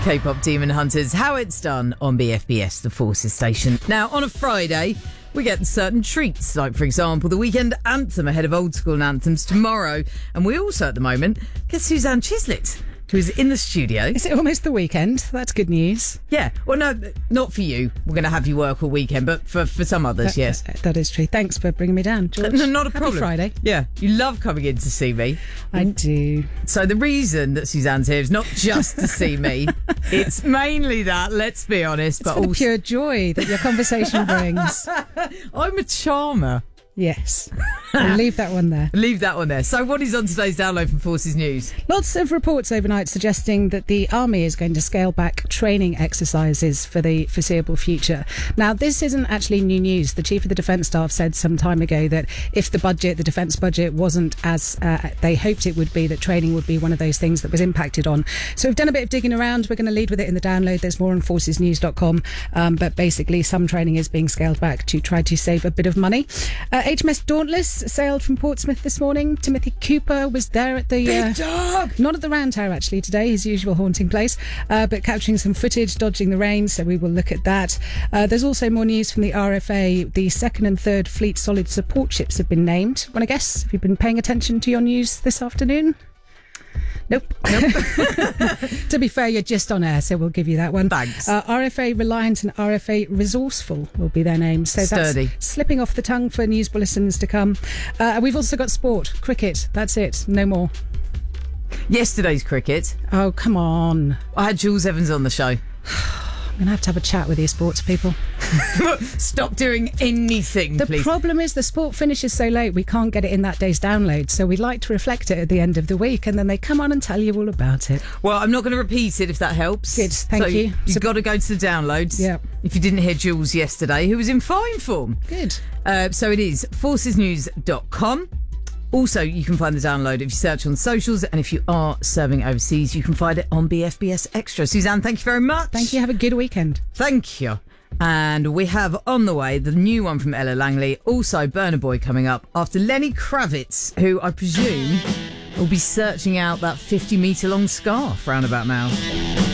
K-pop Demon Hunters, how it's done on BFBS, the Forces station. Now, on a Friday, we get certain treats, like, for example, the weekend anthem ahead of old school anthems tomorrow. And we also, at the moment, get Suzanne Chislett, who is in the studio. Is it almost the weekend? That's good news. Yeah. Well, no, not for you. We're going to have you work all weekend, but for some others, yes. That is true. Thanks for bringing me down, George. No, not a Happy problem. Friday. Yeah. You love coming in to see me. I do. So the reason that Suzanne's here is not just to see me. It's mainly that, let's be honest. It's but for the also pure joy that your conversation brings. I'm a charmer. Yes. I'll leave that one there. Leave that one there. So what is on today's download from Forces News? Lots of reports overnight suggesting that the army is going to scale back training exercises for the foreseeable future. Now, this isn't actually new news. The Chief of the Defence Staff said some time ago that if the defence budget wasn't as they hoped it would be, that training would be one of those things that was impacted on. So we've done a bit of digging around. We're going to lead with it in the download. There's more on forcesnews.com. But basically, some training is being scaled back to try to save a bit of money. HMS Dauntless sailed from Portsmouth this morning. Timothy Cooper was there at the... Big dog! Not at the Round Tower, actually, today, his usual haunting place, but capturing some footage, dodging the rain, so we will look at that. There's also more news from the RFA. The 2nd and 3rd Fleet Solid Support ships have been named. Want to guess? Have you been paying attention to your news this afternoon? Nope. To be fair, you're just on air, so we'll give you that one. Thanks. RFA Reliant and RFA Resourceful will be their names. So Sturdy. That's slipping off the tongue for news bulletins to come. We've also got sport, cricket. That's it. No more. Yesterday's cricket. Oh, come on. I had Jules Evans on the show. I'm going to have a chat with you sports people. Stop doing anything, The please. problem is the sport finishes so late we can't get it in that day's download, so we like to reflect it at the end of the week and then they come on and tell you all about it. Well, I'm not going to repeat it if that helps. Good, thank you. You've got to go to the downloads. Yeah. If you didn't hear Jules yesterday, who was in fine form. Good. So it is forcesnews.com. Also, you can find the download if you search on socials, and if you are serving overseas, you can find it on BFBS Extra. Suzanne, thank you very much. Thank you. Have a good weekend. Thank you. And we have on the way the new one from Ella Langley, also Burna Boy coming up after Lenny Kravitz, who I presume will be searching out that 50-metre long scarf round about now.